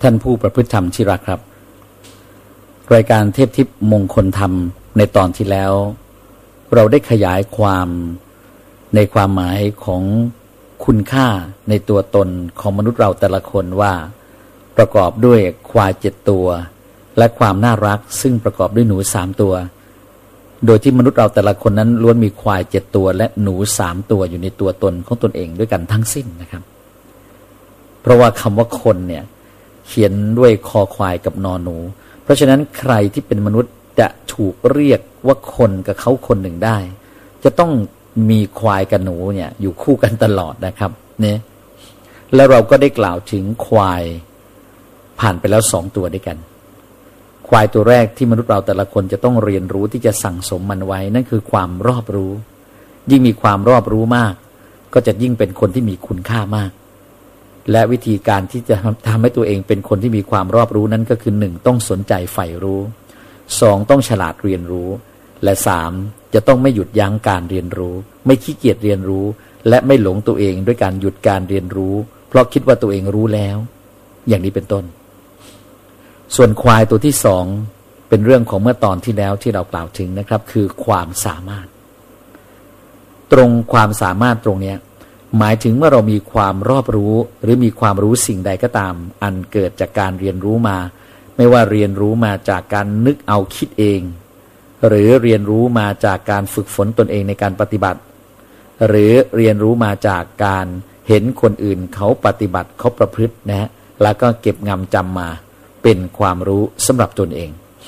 ท่านผู้ประพฤติธรรมที่รักครับรายการเทพทิพย์มงคลธรรมในตอนที่แล้วเราได้ขยายความในความหมายของคุณค่าในตัวตนของมนุษย์เราแต่ละคนว่าประกอบด้วยควาย7ตัวและความน่ารักซึ่งประกอบด้วยหนู3ตัวโดยที่มนุษย์เราแต่ละคนนั้นล้วนมีควาย7ตัวและหนู3ตัวอยู่ในตัวตนของตนเองด้วยกันทั้งสิ้นนะครับเพราะว่าคำว่าคนเนี่ยเขียนด้วยคอควายกับนอหนูเพราะฉะนั้นใครที่เป็นมนุษย์จะถูกเรียกว่าคนกับเขาคนหนึ่งได้จะต้องมีควายกับหนูเนี่ยอยู่คู่กันตลอดนะครับเนี่ยแล้วเราก็ได้กล่าวถึงควายผ่านไปแล้ว2ตัวด้วยกันควายตัวแรกที่มนุษย์เราแต่ละคนจะต้องเรียนรู้ที่จะสั่งสมมันไว้นั่นคือความรอบรู้ยิ่งมีความรอบรู้มากก็จะยิ่งเป็นคนที่มีคุณค่ามากและวิธีการที่จะทำให้ตัวเองเป็นคนที่มีความรอบรู้นั้นก็คือ1ต้องสนใจใฝ่รู้2ต้องฉลาดเรียนรู้และ3จะต้องไม่หยุดยั้งการเรียนรู้ไม่ขี้เกียจเรียนรู้และไม่หลงตัวเองด้วยการหยุดการเรียนรู้เพราะคิดว่าตัวเองรู้แล้วอย่างนี้เป็นต้นส่วนควายตัวที่2เป็นเรื่องของเมื่อตอนที่แล้วที่เรากล่าวถึงนะครับคือความสามารถตรงความสามารถตรงนี้หมายถึงเมื่อเรามีความรอบรู้หรือมีความรู้สิ่งใดก็ตามอันเกิดจากการเรียนรู้มาไม่ว่าเรียนรู้มาจากการนึกเอาคิดเองหรือเรียนรู้มาจากการฝึกฝนตนเองในการปฏิบัติหรือเรียนรู้มาจากการเห็นคนอื่นเขาปฏิบัติเขาประพฤตินะฮะแล้วก็เก็บงำจำมาเป็นความรู้สำหรับตนเอง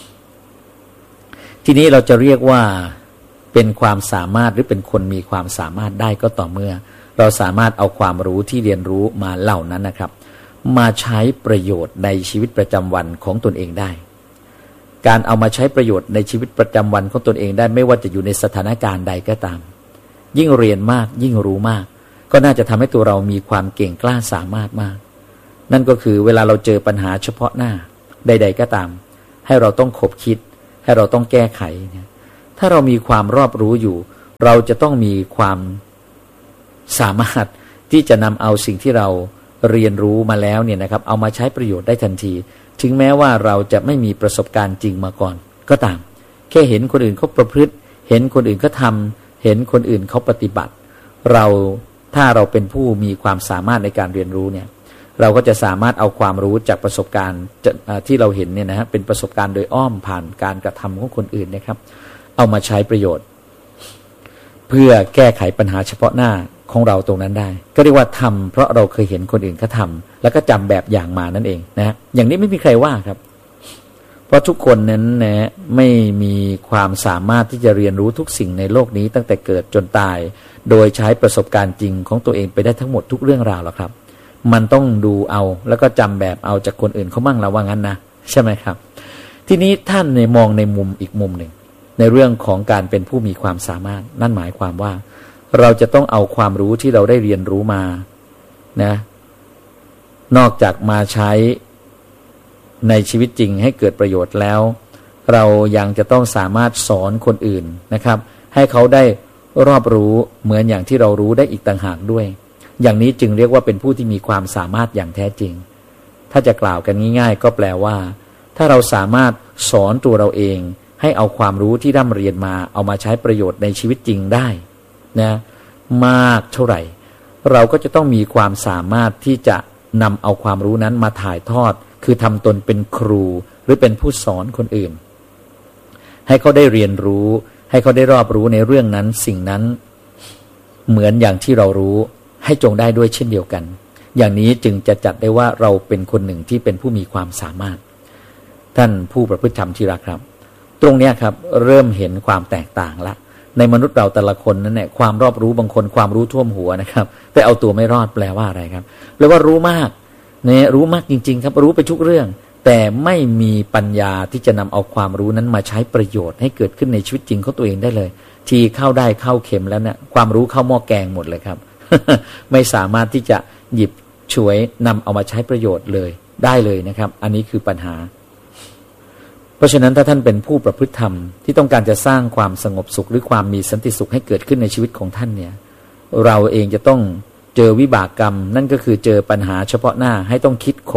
ทีนี้เราจะเรียกว่าเป็นความสามารถหรือเป็นคนมีความสามารถได้ก็ต่อเมื่อเราสามารถเอาความรู้ที่เรียนรู้มาเหล่านั้นนะครับมาใช้ประโยชน์ในชีวิตประจำวันของตนเองได้การเอามาใช้ประโยชน์ในชีวิตประจำวันของตนเองได้ไม่ว่าจะอยู่ในสถานการณ์ใดก็ตามยิ่งเรียนมากยิ่งรู้มากก็น่าจะทำให้ตัวเรามีความเก่งกล้าสามารถมากนั่นก็คือเวลาเราเจอปัญหาเฉพาะหน้าใดๆก็ตามให้เราต้องคบคิดให้เราต้องแก้ไขถ้าเรามีความรอบรู้อยู่เราจะต้องมีความสามารถที่จะนำเอาสิ่งที่เราเรียนรู้มาแล้วเนี่ยนะครับเอามาใช้ประโยชน์ได้ทันทีถึงแม้ว่าเราจะไม่มีประสบการณ์จริงมาก่อนก็ตามแค่เห็นคนอื่นเขาประพฤติเห็นคนอื่นเขาทำเห็นคนอื่นเขาปฏิบัติถ้าเราเป็นผู้มีความสามารถในการเรียนรู้เนี่ยเราก็จะสามารถเอาความรู้จากประสบการณ์ที่เราเห็นเนี่ยนะฮะเป็นประสบการณ์โดยอ้อมผ่านการกระทำของคนอื่นนะครับเอามาใช้ประโยชน์เพื่อแก้ไขปัญหาเฉพาะหน้าของเราตรงนั้นได้ก็เรียกว่าทำเพราะเราเคยเห็นคนอื่นเขาทำแล้วก็จำแบบอย่างมานั่นเองนะอย่างนี้ไม่มีใครว่าครับเพราะทุกคนนั้นนะไม่มีความสามารถที่จะเรียนรู้ทุกสิ่งในโลกนี้ตั้งแต่เกิดจนตายโดยใช้ประสบการณ์จริงของตัวเองไปได้ทั้งหมดทุกเรื่องราวหรอกครับมันต้องดูเอาแล้วก็จำแบบเอาจากคนอื่นเขามั่งเราว่างั้นนะใช่ไหมครับทีนี้ท่านมองในมุมอีกมุมหนึ่งในเรื่องของการเป็นผู้มีความสามารถนั่นหมายความว่าเราจะต้องเอาความรู้ที่เราได้เรียนรู้มานะนอกจากมาใช้ในชีวิตจริงให้เกิดประโยชน์แล้วเรายังจะต้องสามารถสอนคนอื่นนะครับให้เขาได้รอบรู้เหมือนอย่างที่เรารู้ได้อีกต่างหากด้วยอย่างนี้จึงเรียกว่าเป็นผู้ที่มีความสามารถอย่างแท้จริงถ้าจะกล่าวกันง่ายๆก็แปลว่าถ้าเราสามารถสอนตัวเราเองให้เอาความรู้ที่ร่ำเรียนมาเอามาใช้ประโยชน์ในชีวิตจริงได้นะมากเท่าไหร่เราก็จะต้องมีความสามารถที่จะนำเอาความรู้นั้นมาถ่ายทอดคือทำตนเป็นครูหรือเป็นผู้สอนคนอื่นให้เขาได้เรียนรู้ให้เขาได้รอบรู้ในเรื่องนั้นสิ่งนั้นเหมือนอย่างที่เรารู้ให้จงได้ด้วยเช่นเดียวกันอย่างนี้จึงจะจัดได้ว่าเราเป็นคนหนึ่งที่เป็นผู้มีความสามารถท่านผู้ประพฤติธรรมที่รักครับตรงนี้ครับเริ่มเห็นความแตกต่างละในมนุษย์เราแต่ละคนนั้นเนี่ยความรอบรู้บางคนความรู้ท่วมหัวนะครับแต่เอาตัวไม่รอดแปลว่าอะไรครับแปลว่ารู้มากเนี่ยรู้มากจริงๆครับรู้ไปทุกเรื่องแต่ไม่มีปัญญาที่จะนำเอาความรู้นั้นมาใช้ประโยชน์ให้เกิดขึ้นในชีวิตจริงของตัวเองได้เลยทีเข้าได้เข้าเข็มแล้วเนี่ยความรู้เข้าหม้อแกงหมดเลยครับ ไม่สามารถที่จะหยิบฉวยนำเอามาใช้ประโยชน์เลยได้เลยนะครับอันนี้คือปัญหาเพราะฉะนั้นถ้าท่านเป็นผู้ประพฤติธรรมที่ต้องการจะสร้างความสงบสุขหรือความมีสันติสุขให้เกิดขึ้นในชีวิตของท่านเนี่ยเราเองจะต้องเจอวิบากกรรมนั่นก็คือเจอปัญหาเฉพาะหน้าให้ต้องคิดขบ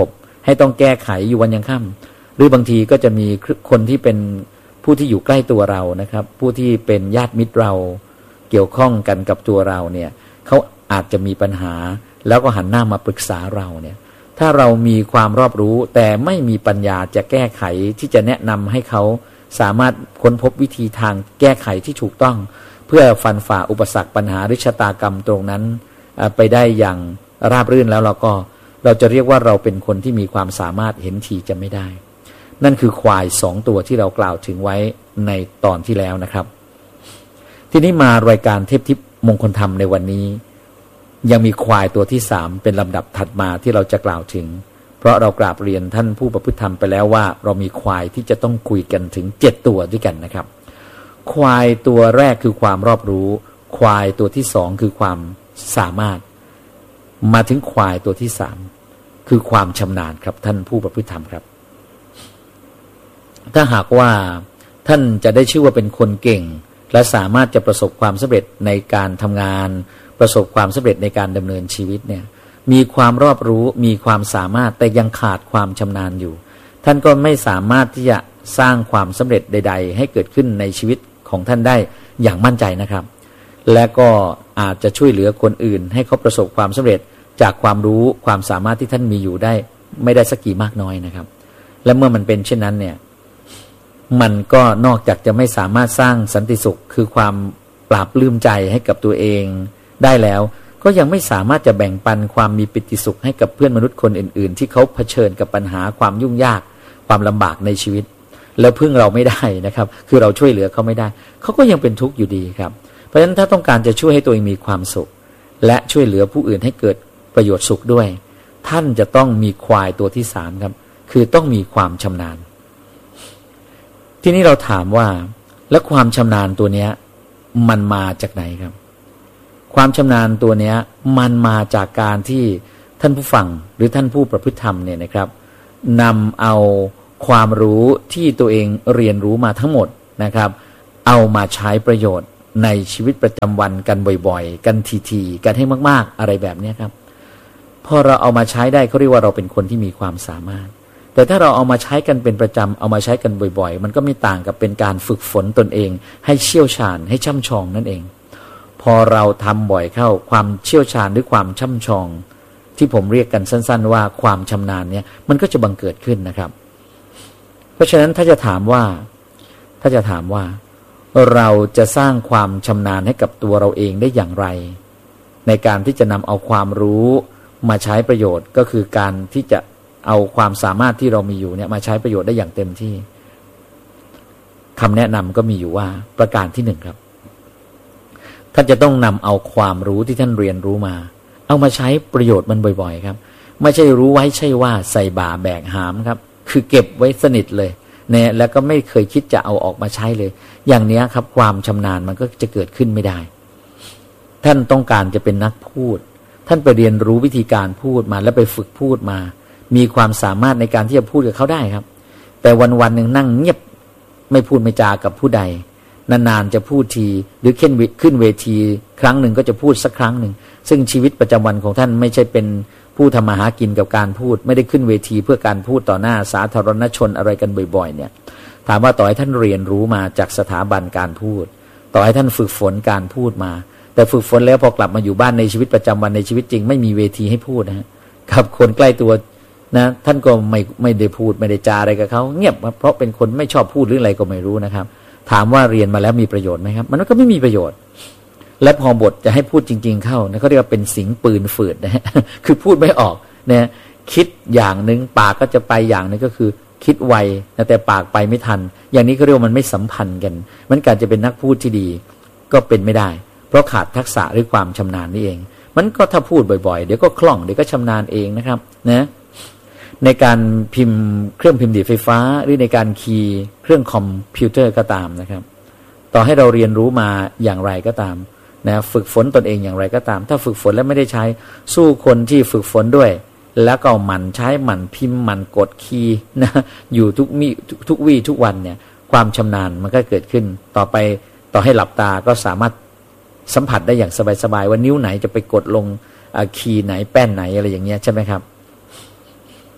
ให้ต้องแก้ไขอยู่วันยังค่ำหรือบางทีก็จะมีคนที่เป็นผู้ที่อยู่ใกล้ตัวเรานะครับผู้ที่เป็นญาติมิตรเราเกี่ยวข้องกันกับตัวเราเนี่ยเขาอาจจะมีปัญหาแล้วก็หันหน้ามาปรึกษาเราเนี่ยถ้าเรามีความรอบรู้แต่ไม่มีปัญญาจะแก้ไขที่จะแนะนำให้เขาสามารถค้นพบวิธีทางแก้ไขที่ถูกต้องเพื่อฟันฝ่าอุปสรรคปัญหาหรือชะตากรรมตรงนั้นไปได้อย่างราบรื่นแล้วเราจะเรียกว่าเราเป็นคนที่มีความสามารถเห็นทีจะไม่ได้นั่นคือควาย2ตัวที่เรากล่าวถึงไว้ในตอนที่แล้วนะครับทีนี้มารายการเทพทิพย์มงคลธรรมในวันนี้ยังมีควายตัวที่3เป็นลำดับถัดมาที่เราจะกล่าวถึงเพราะเรากราบเรียนท่านผู้ประพฤติธรรมไปแล้วว่าเรามีควายที่จะต้องคุยกันถึง7ตัวด้วยกันนะครับควายตัวแรกคือความรอบรู้ควายตัวที่2คือความสามารถมาถึงควายตัวที่3คือความชำนาญครับท่านผู้ประพฤติธรรมครับถ้าหากว่าท่านจะได้ชื่อว่าเป็นคนเก่งและสามารถจะประสบความสำเร็จในการทำงานประสบความสำเร็จในการดำเนินชีวิตเนี่ยมีความรอบรู้มีความสามารถแต่ยังขาดความชำนาญอยู่ท่านก็ไม่สามารถที่จะสร้างความสำเร็จใดๆให้เกิดขึ้นในชีวิตของท่านได้อย่างมั่นใจนะครับและก็อาจจะช่วยเหลือคนอื่นให้เขาประสบความสำเร็จจากความรู้ความสามารถที่ท่านมีอยู่ได้ไม่ได้สักกี่มากน้อยนะครับและเมื่อมันเป็นเช่นนั้นเนี่ยมันก็นอกจากจะไม่สามารถสร้างสันติสุขคือความปราบปลื้มใจให้กับตัวเองได้แล้วก็ยังไม่สามารถจะแบ่งปันความมีปิติสุขให้กับเพื่อนมนุษย์คนอื่นๆที่เขาเผชิญกับปัญหาความยุ่งยากความลำบากในชีวิตแล้วพึ่งเราไม่ได้นะครับคือเราช่วยเหลือเขาไม่ได้เขาก็ยังเป็นทุกข์อยู่ดีครับเพราะฉะนั้นถ้าต้องการจะช่วยให้ตัวเองมีความสุขและช่วยเหลือผู้อื่นให้เกิดประโยชน์สุขด้วยท่านจะต้องมีควายตัวที่3ครับคือต้องมีความชำนาญทีนี้เราถามว่าแล้วความชำนาญตัวเนี้ยมันมาจากไหนครับความชำนาญตัวเนี้ยมันมาจากการที่ท่านผู้ฟังหรือท่านผู้ประพฤติธรรมเนี่ยนะครับนำเอาความรู้ที่ตัวเองเรียนรู้มาทั้งหมดนะครับเอามาใช้ประโยชน์ในชีวิตประจำวันกันบ่อยๆกันทีๆกันให้มากๆอะไรแบบนี้ครับพอเราเอามาใช้ได้เขาเรียกว่าเราเป็นคนที่มีความสามารถแต่ถ้าเราเอามาใช้กันเป็นประจำเอามาใช้กันบ่อยๆมันก็ไม่ต่างกับเป็นการฝึกฝนตนเองให้เชี่ยวชาญให้ช่ำชองนั่นเองพอเราทำบ่อยเข้าความเชี่ยวชาญหรือความช่ำชองที่ผมเรียกกันสั้นๆว่าความชำนาญเนี่ยมันก็จะบังเกิดขึ้นนะครับเพราะฉะนั้นถ้าจะถามว่าเราจะสร้างความชำนาญให้กับตัวเราเองได้อย่างไรในการที่จะนำเอาความรู้มาใช้ประโยชน์ก็คือการที่จะเอาความสามารถที่เรามีอยู่เนี่ยมาใช้ประโยชน์ได้อย่างเต็มที่คำแนะนำก็มีอยู่ว่าประการที่1ครับท่านจะต้องนำเอาความรู้ที่ท่านเรียนรู้มาเอามาใช้ประโยชน์มันบ่อยๆครับไม่ใช่รู้ไว้ใช่ว่าใส่บ่าแบกหามครับคือเก็บไว้สนิทเลยเนี่ยแล้วก็ไม่เคยคิดจะเอาออกมาใช้เลยอย่างนี้ครับความชำนาญมันก็จะเกิดขึ้นไม่ได้ท่านต้องการจะเป็นนักพูดท่านไปเรียนรู้วิธีการพูดมาแล้วไปฝึกพูดมามีความสามารถในการที่จะพูดกับเขาได้ครับแต่วันๆหนึ่งนั่งเงียบไม่พูดไม่จากับผู้ใดนานๆจะพูดทีหรือขึ้นเวทีครั้งหนึ่งก็จะพูดสักครั้งหนึ่งซึ่งชีวิตประจำวันของท่านไม่ใช่เป็นผู้ทำมาหากินกับการพูดไม่ได้ขึ้นเวทีเพื่อการพูดต่อหน้าสาธารณชนอะไรกันบ่อยๆเนี่ยถามว่าต่อให้ท่านเรียนรู้มาจากสถาบันการพูดต่อให้ท่านฝึกฝนการพูดมาแต่ฝึกฝนแล้วพอกลับมาอยู่บ้านในชีวิตประจำวันในชีวิตจริงไม่มีเวทีให้พูดนะกับคนใกล้ตัวนะท่านก็ไม่ได้พูดไม่ได้จาอะไรกับเขาเงียบเพราะเป็นคนไม่ชอบพูดหรืออะไรก็ไม่รู้นะครับถามว่าเรียนมาแล้วมีประโยชน์ไหมครับมันก็ไม่มีประโยชน์และพอบทจะให้พูดจริงๆเข้านะเขาเรียกว่าเป็นสิงปืนฝืดนะฮะคือพูดไม่ออกนะคิดอย่างนึงปากก็จะไปอย่างนึงก็คือคิดไวนะแต่ปากไปไม่ทันอย่างนี้ก็เรียกว่ามันไม่สัมพันธ์กันมันการจะเป็นนักพูดที่ดีก็เป็นไม่ได้เพราะขาดทักษะหรือความชำนาญนี่เองมันก็ถ้าพูดบ่อยๆเดี๋ยวก็คล่องเดี๋ยวก็ชำนาญเองนะครับนะในการพิมพ์เครื่องพิมพ์ดีดไฟฟ้าหรือในการคีย์เครื่องคอมพิวเตอร์ก็ตามนะครับต่อให้เราเรียนรู้มาอย่างไรก็ตามนะฝึกฝนตนเองอย่างไรก็ตามถ้าฝึกฝนแล้วไม่ได้ใช้สู้คนที่ฝึกฝนด้วยแล้วก็หมั่นใช้หมั่นพิมพ์หมั่นกดคีย์นะอยู่ทุกวี่ทุกวันเนี่ยความชำนาญมันก็เกิดขึ้นต่อไปต่อให้หลับตาก็สามารถสัมผัสได้อย่างสบายๆว่านิ้วไหนจะไปกดลงคีย์ไหนแป้นไหนอะไรอย่างเงี้ยใช่ไหมครับ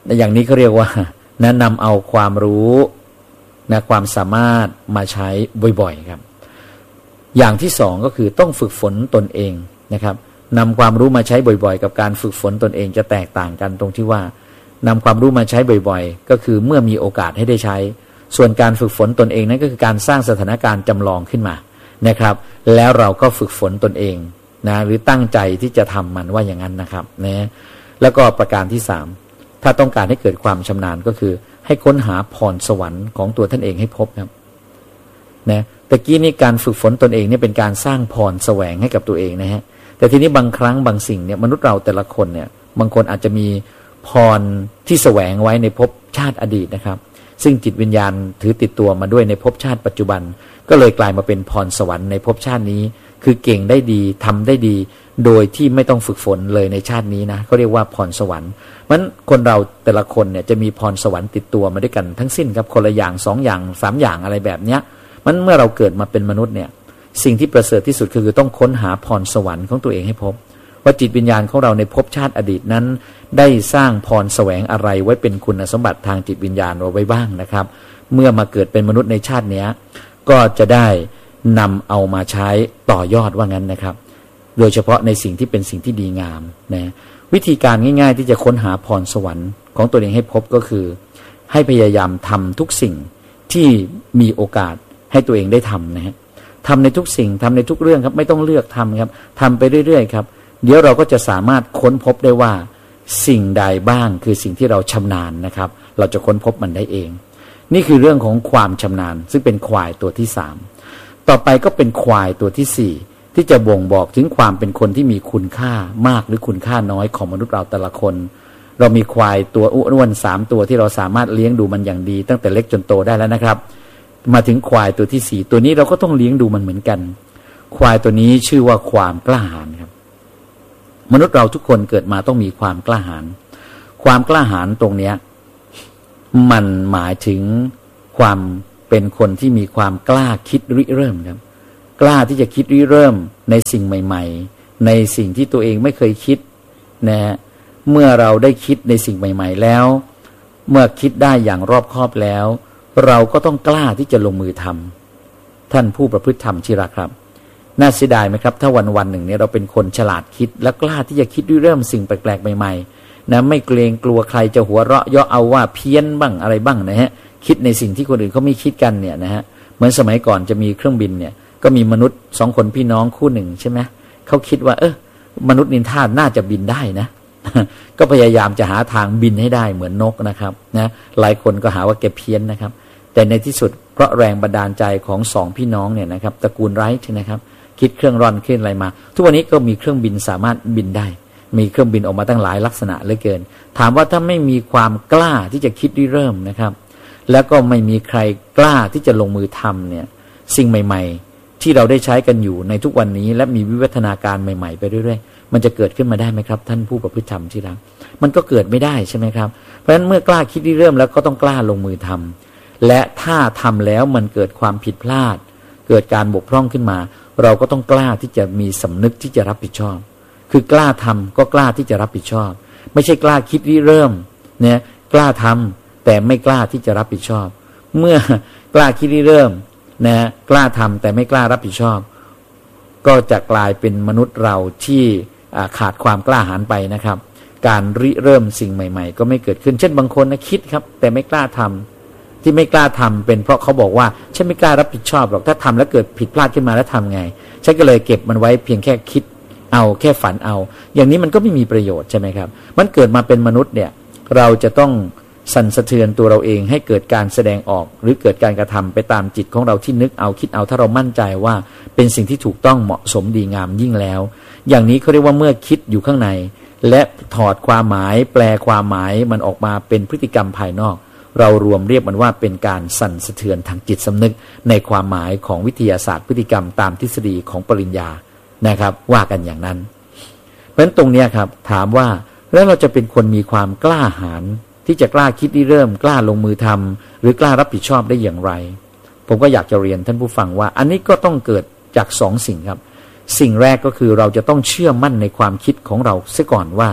อย่างนี้เขาเรียกว่านะนำเอาความรู้นะความสามารถมาใช้บ่อยๆครับอย่างที่สองก็คือต้องฝึกฝนตนเองนะครับนำความรู้มาใช้บ่อยๆกับการฝึกฝนตนเองจะแตกต่างกันตรงที่ว่านำความรู้มาใช้บ่อยๆก็คือเมื่อมีโอกาสให้ได้ใช้ส่วนการฝึกฝนตนเองนั้นก็คือการสร้างสถานการณ์จำลองขึ้นมานะครับแล้วเราก็ฝึกฝนตนเองนะหรือตั้งใจที่จะทำมันว่าอย่างนั้นนะครับนะแล้วก็ประการที่สามถ้าต้องการให้เกิดความชำนาญก็คือให้ค้นหาพรสวรรค์ของตัวท่านเองให้พบครับนะตะกี้นี่การฝึกฝนตนเองเนี่ยเป็นการสร้างพรแสวงให้กับตัวเองนะฮะแต่ทีนี้บางครั้งบางสิ่งเนี่ยมนุษย์เราแต่ละคนเนี่ยบางคนอาจจะมีพรที่แสวงไว้ในภพชาติอดีตนะครับซึ่งจิตวิญญาณถือติดตัวมาด้วยในภพชาติปัจจุบันก็เลยกลายมาเป็นพรสวรรค์ในภพชาตินี้คือเก่งได้ดีทำได้ดีโดยที่ไม่ต้องฝึกฝนเลยในชาตินี้นะเขาเรียกว่าพรสวรรค์มันคนเราแต่ละคนเนี่ยจะมีพรสวรรค์ติดตัวมาด้วยกันทั้งสิ้นครับคนละอย่างสองอย่างสามอย่างอะไรแบบเนี้ยมันเมื่อเราเกิดมาเป็นมนุษย์เนี่ยสิ่งที่ประเสริฐที่สุดคือต้องค้นหาพรสวรรค์ของตัวเองให้พบว่าจิตวิญญาณของเราในภพชาติอดีตนั้นได้สร้างพรแสวงอะไรไว้เป็นคุณสมบัติทางจิตวิญญาณไว้บ้างนะครับเมื่อมาเกิดเป็นมนุษย์ในชาตินี้ก็จะได้นำเอามาใช้ต่อยอดว่างั้นนะครับโดยเฉพาะในสิ่งที่เป็นสิ่งที่ดีงามนะวิธีการง่ายๆที่จะค้นหาพรสวรรค์ของตัวเองให้พบก็คือให้พยายามทำทุกสิ่งที่มีโอกาสให้ตัวเองได้ทำนะฮะทำในทุกสิ่งทำในทุกเรื่องครับไม่ต้องเลือกทำครับทำไปเรื่อยๆครับเดี๋ยวเราก็จะสามารถค้นพบได้ว่าสิ่งใดบ้างคือสิ่งที่เราชำนาญนะครับเราจะค้นพบมันได้เองนี่คือเรื่องของความชำนาญซึ่งเป็นควายตัวที่สามต่อไปก็เป็นควายตัวที่สี่ที่จะบ่งบอกถึงความเป็นคนที่มีคุณค่ามากหรือคุณค่าน้อยของมนุษย์เราแต่ละคนเรามีควายตัวอ้วน3ตัวที่เราสามารถเลี้ยงดูมันอย่างดีตั้งแต่เล็กจนโตได้แล้วนะครับมาถึงควายตัวที่สี่ตัวนี้เราก็ต้องเลี้ยงดูมันเหมือนกันควายตัวนี้ชื่อว่าความกล้าหาญครับมนุษย์เราทุกคนเกิดมาต้องมีความกล้าหาญความกล้าหาญตรงเนี้ยมันหมายถึงความเป็นคนที่มีความกล้าคิดริเริ่มครับกล้าที่จะคิดริเริ่มในสิ่งใหม่ๆในสิ่งที่ตัวเองไม่เคยคิดนะเมื่อเราได้คิดในสิ่งใหม่ๆแล้วเมื่อคิดได้อย่างรอบคอบแล้วเราก็ต้องกล้าที่จะลงมือทำท่านผู้ประพฤติธรรมที่รักครับน่าเสียดายไหมครับถ้าวันๆหนึ่งเนี่ยเราเป็นคนฉลาดคิดและกล้าที่จะคิดริเริ่มสิ่งแปลกๆใหม่ๆนะไม่เกรงกลัวใครจะหัวเราะเยาะเอาว่าเพี้ยนบ้างอะไรบ้างนะฮะคิดในสิ่งที่คนอื่นเขาไม่คิดกันเนี่ยนะฮะเหมือนสมัยก่อนจะมีเครื่องบินเนี่ยก็มีมนุษย์2คนพี่น้องคู่หนึ่งใช่ไหมเขาคิดว่ามนุษย์นินทาน่าจะบินได้นะ ก็พยายามจะหาทางบินให้ได้เหมือนนกนะครับนะหลายคนก็หาว่าแกเพี้ยนนะครับแต่ในที่สุดเพราะแรงบันดาลใจของ2พี่น้องเนี่ยนะครับตระกูลไรท์นะครับคิดเครื่องร่อนขึ้นอะไรมาทุกวันนี้ก็มีเครื่องบินสามารถบินได้มีเครื่องบินออกมาตั้งหลายลักษณะเหลือเกินถามว่าถ้าไม่มีความกล้าที่จะคิดริเริ่มนะครับแล้วก็ไม่มีใครกล้าที่จะลงมือทำเนี่ยสิ่งใหม่ๆที่เราได้ใช้กันอยู่ในทุกวันนี้และมีวิวัฒนาการใหม่ๆไปเรื่อยๆมันจะเกิดขึ้นมาได้ไหมครับท่านผู้ประพฤติธรรมที่รักมันก็เกิดไม่ได้ใช่ไหมครับเพราะฉะนั้นเมื่อกล้าคิดริเริ่มแล้วก็ต้องกล้าลงมือทำและถ้าทำแล้วมันเกิดความผิดพลาดเกิดการบกพร่องขึ้นมาเราก็ต้องกล้าที่จะมีสำนึกที่จะรับผิดชอบคือกล้าทำก็กล้าที่จะรับผิดชอบไม่ใช่กล้าคิดริเริ่มเนี่ยกล้าทำแต่ไม่กล้าที่จะรับผิดชอบเมื่อกล้าคิดริเริ่มนะกล้าทำแต่ไม่กล้ารับผิดชอบก็จะกลายเป็นมนุษย์เราที่ขาดความกล้าหาญไปนะครับการริเริ่มสิ่งใหม่ๆก็ไม่เกิดขึ้นเช่นบางคนนะคิดครับแต่ไม่กล้าทำที่ไม่กล้าทำเป็นเพราะเขาบอกว่าฉันไม่กล้ารับผิดชอบหรอกถ้าทำแล้วเกิดผิดพลาดขึ้นมาแล้วทำไงฉันก็เลยเก็บมันไว้เพียงแค่คิดเอาแค่ฝันเอาอย่างนี้มันก็ไม่มีประโยชน์ใช่ไหมครับมันเกิดมาเป็นมนุษย์เนี่ยเราจะต้องสั่นสะเทือนตัวเราเองให้เกิดการแสดงออกหรือเกิดการกระทำไปตามจิตของเราที่นึกเอาคิดเอาถ้าเรามั่นใจว่าเป็นสิ่งที่ถูกต้องเหมาะสมดีงามยิ่งแล้วอย่างนี้เขาเรียกว่าเมื่อคิดอยู่ข้างในและถอดความหมายแปลความหมายมันออกมาเป็นพฤติกรรมภายนอกเรารวมเรียกมันว่าเป็นการสั่นสะเทือนทางจิตสำนึกในความหมายของวิทยาศาสตร์พฤติกรรมตามทฤษฎีของปริญญานะครับว่ากันอย่างนั้นเพราะฉะนั้นตรงนี้ครับถามว่าแล้วเราจะเป็นคนมีความกล้าหาญที่จะกล้าคิดริเริ่มกล้าลงมือทำหรือกล้ารับผิดชอบได้อย่างไรผมก็อยากจะเรียนท่านผู้ฟังว่าอันนี้ก็ต้องเกิดจาก2 สิ่งครับสิ่งแรกก็คือเราจะต้องเชื่อมั่นในความคิดของเราเสียก่อนว่า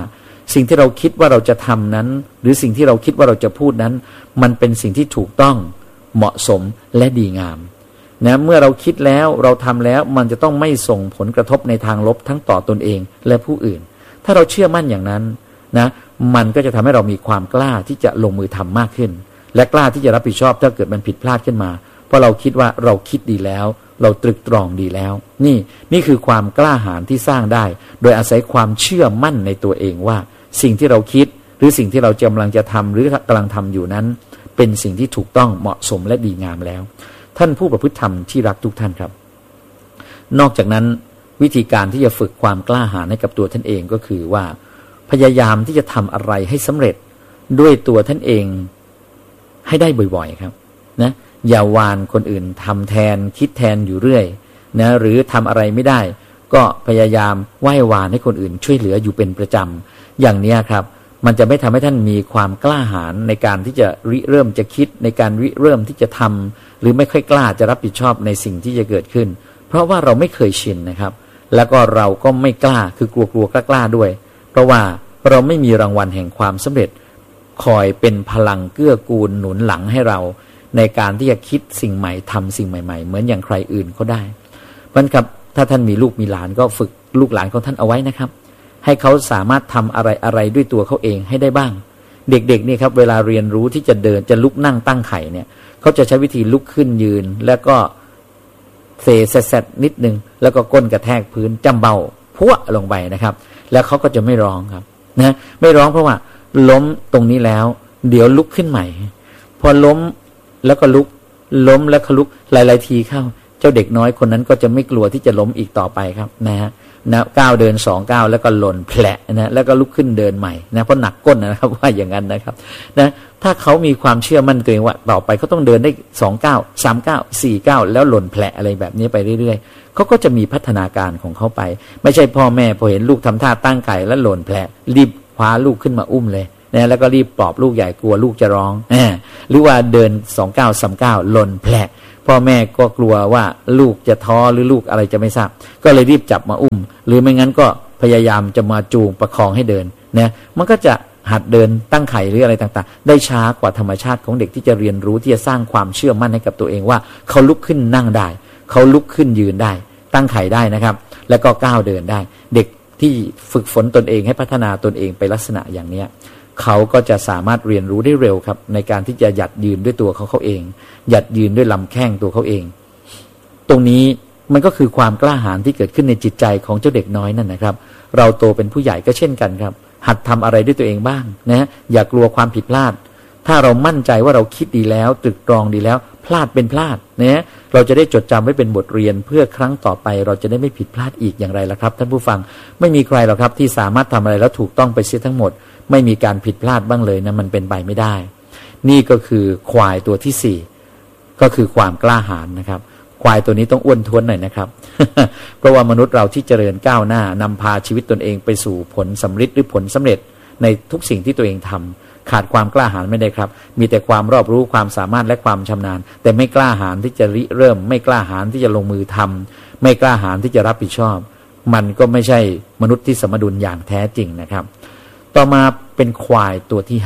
สิ่งที่เราคิดว่าเราจะทำนั้นหรือสิ่งที่เราคิดว่าเราจะพูดนั้นมันเป็นสิ่งที่ถูกต้องเหมาะสมและดีงามนะเมื่อเราคิดแล้วเราทำแล้วมันจะต้องไม่ส่งผลกระทบในทางลบทั้งต่อตนเองและผู้อื่นถ้าเราเชื่อมั่นอย่างนั้นนะมันก็จะทำให้เรามีความกล้าที่จะลงมือทำมากขึ้นและกล้าที่จะรับผิดชอบถ้าเกิดมันผิดพลาดขึ้นมาเพราะเราคิดว่าเราคิดดีแล้วเราตรึกตรองดีแล้วนี่คือความกล้าหาญที่สร้างได้โดยอาศัยความเชื่อมั่นในตัวเองว่าสิ่งที่เราคิดหรือสิ่งที่เรากำลังจะทำหรือกำลังทำอยู่นั้นเป็นสิ่งที่ถูกต้องเหมาะสมและดีงามแล้วท่านผู้ประพฤติธรรมที่รักทุกท่านครับนอกจากนั้นวิธีการที่จะฝึกความกล้าหาญให้กับตัวท่านเองก็คือว่าพยายามที่จะทำอะไรให้สำเร็จด้วยตัวท่านเองให้ได้บ่อยๆครับนะอย่าวานคนอื่นทำแทนคิดแทนอยู่เรื่อยนะหรือทำอะไรไม่ได้ก็พยายามไหว้วานให้คนอื่นช่วยเหลืออยู่เป็นประจำอย่างนี้ครับมันจะไม่ทำให้ท่านมีความกล้าหาญในการที่จะริเริ่มจะคิดในการริเริ่มที่จะทำหรือไม่ค่อยกล้าจะรับผิดชอบในสิ่งที่จะเกิดขึ้นเพราะว่าเราไม่เคยชินนะครับแล้วก็เราก็ไม่กล้าคือกลัวกล้าด้วยเพราะว่าเราไม่มีรางวัลแห่งความสำเร็จคอยเป็นพลังเกื้อกูลหนุนหลังให้เราในการที่จะคิดสิ่งใหม่ทำสิ่งใหม่ๆเหมือนอย่างใครอื่นก็ได้เพราะฉะนั้นครับถ้าท่านมีลูกมีหลานก็ฝึกลูกหลานของท่านเอาไว้นะครับให้เขาสามารถทำอะไรด้วยตัวเขาเองให้ได้บ้างเด็กๆนี่ครับเวลาเรียนรู้ที่จะเดินจะลุกนั่งตั้งไข่เนี่ยเขาจะใช้วิธีลุกขึ้นยืนแล้วก็เซนิดนึงแล้วก็ก้นกระแทกพื้นจำเบาพัวลงไปนะครับแล้วเขาก็จะไม่ร้องครับนะไม่ร้องเพราะว่าล้มตรงนี้แล้วเดี๋ยวลุกขึ้นใหม่พอล้มแล้วก็ลุกล้มแล้วก็ลุกหลายๆทีเข้าเจ้าเด็กน้อยคนนั้นก็จะไม่กลัวที่จะล้มอีกต่อไปครับนะก้าวเดิน2 ก้าวแล้วก็หล่นแผลนะแล้วก็ลุกขึ้นเดินใหม่นะเพราะหนักก้นนะครับว่าอย่างนั้นนะครับนะถ้าเขามีความเชื่อมั่นตัวเองว่าต่อไปเขาต้องเดินได้2 ก้าว3 ก้าว4 ก้าวแล้วหล่นแผลอะไรแบบนี้ไปเรื่อยๆเขาก็จะมีพัฒนาการของเขาไปไม่ใช่พ่อแม่พอเห็นลูกทำท่าตั้งไข่แล้วหล่นแผลรีบคว้าลูกขึ้นมาอุ้มเลยนะแล้วก็รีบปลอบลูกใหญ่กลัวลูกจะร้องหรือว่าเดิน2 ก้าว3 ก้าวหล่นแผลพ่อแม่ก็กลัวว่าลูกจะท้อหรือลูกอะไรจะไม่ทราบก็เลยรีบจับมาอุ้มหรือไม่งั้นก็พยายามจะมาจูงประคองให้เดินนะมันก็จะหัดเดินตั้งไข่หรืออะไรต่างๆได้ช้ากว่าธรรมชาติของเด็กที่จะเรียนรู้ที่จะสร้างความเชื่อมั่นให้กับตัวเองว่าเขาลุกขึ้นนั่งได้เขาลุกขึ้นยืนได้ตั้งไข่ได้นะครับแล้วก็ก้าวเดินได้เด็กที่ฝึกฝนตนเองให้พัฒนาตนเองไปลักษณะอย่างนี้เขาก็จะสามารถเรียนรู้ได้เร็วครับในการที่จะหยัดยืนด้วยตัวเขาเองหยัดยืนด้วยลำแข้งตัวเขาเองตรงนี้มันก็คือความกล้าหาญที่เกิดขึ้นในจิตใจของเจ้าเด็กน้อยนั่นนะครับเราโตเป็นผู้ใหญ่ก็เช่นกันครับหัดทำอะไรด้วยตัวเองบ้างนะอย่ากลัวความผิดพลาดถ้าเรามั่นใจว่าเราคิดดีแล้วตรึกตรองดีแล้วพลาดเป็นพลาดนะเราจะได้จดจำไว้เป็นบทเรียนเพื่อครั้งต่อไปเราจะได้ไม่ผิดพลาดอีกอย่างไรล่ะครับท่านผู้ฟังไม่มีใครหรอกครับที่สามารถทำอะไรแล้วถูกต้องไปเสียทั้งหมดไม่มีการผิดพลาดบ้างเลยนะมันเป็นไปไม่ได้นี่ก็คือควายตัวที่4ก็คือความกล้าหาญนะครับควายตัวนี้ต้องอ้วนท้วนหน่อยนะครับ เพราะว่ามนุษย์เราที่เจริญก้าวหน้านำพาชีวิตตนเองไปสู่ผลสำฤทธิ์หรือผลสำเร็จในทุกสิ่งที่ตัวเองทำขาดความกล้าหาญไม่ได้ครับมีแต่ความรอบรู้ความสามารถและความชำนาญแต่ไม่กล้าหาญที่จะริเริ่มไม่กล้าหาญที่จะลงมือทำไม่กล้าหาญที่จะรับผิดชอบมันก็ไม่ใช่มนุษย์ที่สมดุลอย่างแท้จริงนะครับต่อมาเป็นควายตัวที่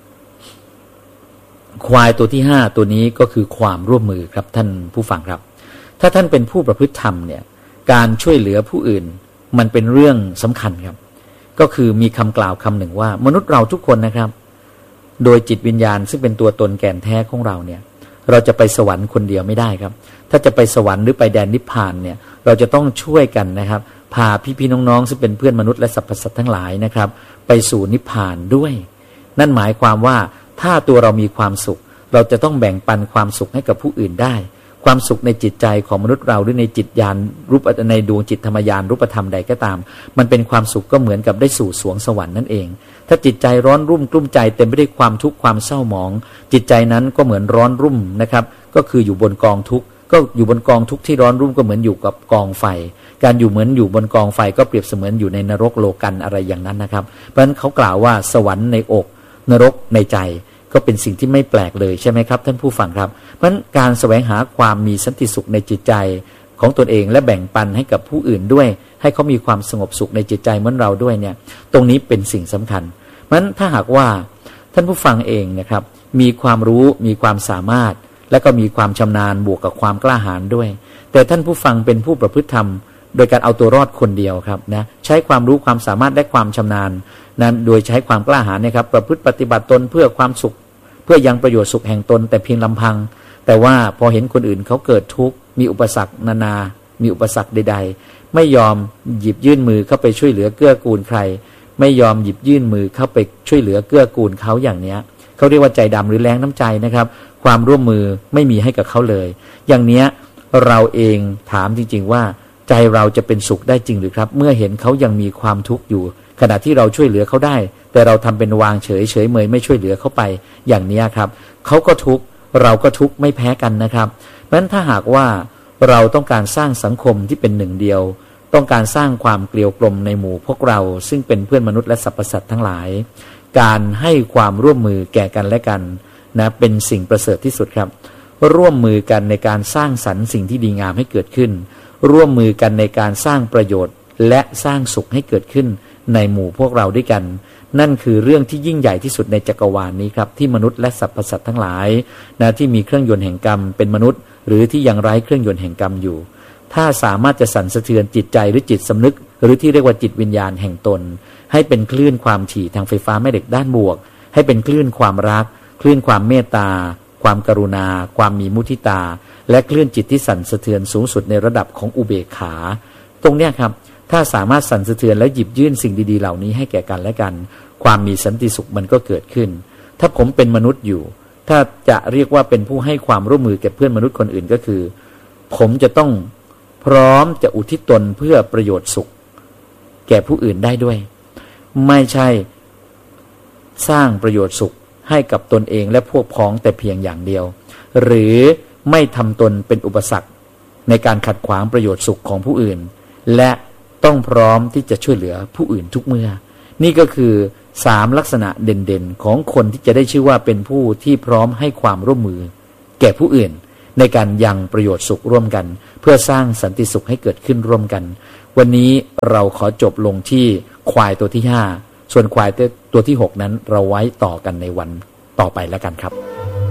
5ควายตัวที่5ตัวนี้ก็คือความร่วมมือครับท่านผู้ฟังครับถ้าท่านเป็นผู้ประพฤติธรรมเนี่ยการช่วยเหลือผู้อื่นมันเป็นเรื่องสำคัญครับก็คือมีคำกล่าวคำหนึ่งว่ามนุษย์เราทุกคนนะครับโดยจิตวิญญาณซึ่งเป็นตัวตนแก่นแท้ของเราเนี่ยเราจะไปสวรรค์คนเดียวไม่ได้ครับถ้าจะไปสวรรค์หรือไปแดนนิพพานเนี่ยเราจะต้องช่วยกันนะครับพาพี่ๆน้องๆซึ่งเป็นเพื่อนมนุษย์และสรรพสัตว์ทั้งหลายนะครับไปสู่นิพพานด้วยนั่นหมายความว่าถ้าตัวเรามีความสุขเราจะต้องแบ่งปันความสุขให้กับผู้อื่นได้ความสุขในจิตใจของมนุษย์เราหรือในจิตญาณรูปในดวงจิตธรรมญาณรูปธรรมใดก็ตามมันเป็นความสุขก็เหมือนกับได้สู่สวงสวรรค์นั่นเองถ้าจิตใจร้อนรุ่มกลุ้มใจเต็มไปด้วยความทุกข์ความเศร้าหมองจิตใจนั้นก็เหมือนร้อนรุ่มนะครับก็คืออยู่บนกองทุกข์ก็อยู่บนกองทุกข์ที่ร้อนรุ่มก็เหมือนอยู่กับกองไฟการอยู่เหมือนอยู่บนกองไฟก็เปรียบเสมือนอยู่ในนรกโลกันอะไรอย่างนั้นนะครับเพราะฉะนั้นเขากล่าวว่าสวรรค์ในอกนรกในใจก็เป็นสิ่งที่ไม่แปลกเลยใช่ไหมครับท่านผู้ฟังครับเพราะฉะนั้นการแสวงหาความมีสันติสุขในจิตใจของตนเองและแบ่งปันให้กับผู้อื่นด้วยให้เขามีความสงบสุขในจิตใจเหมือนเราด้วยเนี่ยตรงนี้เป็นสิ่งสำคัญเพราะฉะนั้นถ้าหากว่าท่านผู้ฟังเองนะครับมีความรู้มีความสามารถและก็มีความชำนาญบวกกับความกล้าหาญด้วยแต่ท่านผู้ฟังเป็นผู้ประพฤติธรรมโดยการเอาตัวรอดคนเดียวครับนะใช้ความรู้ความสามารถและความชำนาญนั้นโดยใช้ความกล้าหาญนะครับประพฤติปฏิบัติตนเพื่อความสุขเพื่อยังประโยชน์สุขแห่งตนแต่เพียงลำพังแต่ว่าพอเห็นคนอื่นเขาเกิดทุกข์มีอุปสรรคนานามีอุปสรรคใดๆไม่ยอมหยิบยื่นมือเข้าไปช่วยเหลือเกื้อกูลใครไม่ยอมหยิบยื่นมือเข้าไปช่วยเหลือเกื้อกูลเขาอย่างเนี้ยเขาเรียกว่าใจดำหรือแรงน้ำใจนะครับความร่วมมือไม่มีให้กับเขาเลยอย่างเนี้ยเราเองถามจริงๆว่าใจเราจะเป็นสุขได้จริงหรือครับเมื่อเห็นเขายังมีความทุกข์อยู่ขณะที่เราช่วยเหลือเขาได้แต่เราทำเป็นวางเฉยเมยไม่ช่วยเหลือเขาไปอย่างนี้ครับเขาก็ทุกข์เราก็ทุกข์ไม่แพ้กันนะครับเพราะฉะนั้นถ้าหากว่าเราต้องการสร้างสังคมที่เป็นหนึ่งเดียวต้องการสร้างความเกลียวกลมในหมู่พวกเราซึ่งเป็นเพื่อนมนุษย์และสรรพสัตว์ทั้งหลายการให้ความร่วมมือแก่กันและกันนะเป็นสิ่งประเสริฐที่สุดครับร่วมมือกันในการสร้างสรรค์สิ่งที่ดีงามให้เกิดขึ้นร่วมมือกันในการสร้างประโยชน์และสร้างสุขให้เกิดขึ้นในหมู่พวกเราด้วยกันนั่นคือเรื่องที่ยิ่งใหญ่ที่สุดในจักรวาลนี้ครับที่มนุษย์และสรรพสัตว์ทั้งหลายนะที่มีเครื่องยนต์แห่งกรรมเป็นมนุษย์หรือที่ยังไร้เครื่องยนต์แห่งกรรมอยู่ถ้าสามารถจะสั่นสะเทือนจิตใจหรือจิตสำนึกหรือที่เรียกว่าจิตวิญญาณแห่งตนให้เป็นคลื่นความถี่ทางไฟฟ้าแม่เหล็กด้านบวกให้เป็นคลื่นความรักคลื่นความเมตตาความกรุณาความมีมุทิตาและคลื่นจิตที่สั่นสะเทือนสูงสุดในระดับของอุเบกขาตรงเนี้ยครับถ้าสามารถสั่นสะเทือนและหยิบยื่นสิ่งดีๆเหล่านี้ให้แก่กันและกันความมีสันติสุขมันก็เกิดขึ้นถ้าผมเป็นมนุษย์อยู่ถ้าจะเรียกว่าเป็นผู้ให้ความร่วมมือแก่เพื่อนมนุษย์คนอื่นก็คือผมจะต้องพร้อมจะอุทิศตนเพื่อประโยชน์สุขแก่ผู้อื่นได้ด้วยไม่ใช่สร้างประโยชน์สุขให้กับตนเองและพวกพ้องแต่เพียงอย่างเดียวหรือไม่ทำตนเป็นอุปสรรคในการขัดขวางประโยชน์สุขของผู้อื่นและต้องพร้อมที่จะช่วยเหลือผู้อื่นทุกเมื่อนี่ก็คือ3ลักษณะเด่นๆของคนที่จะได้ชื่อว่าเป็นผู้ที่พร้อมให้ความร่วมมือแก่ผู้อื่นในการยังประโยชน์สุขร่วมกันเพื่อสร้างสันติสุขให้เกิดขึ้นร่วมกันวันนี้เราขอจบลงที่ควายตัวที่5ส่วนควายตัวที่6นั้นเราไว้ต่อกันในวันต่อไปแล้วกันครับ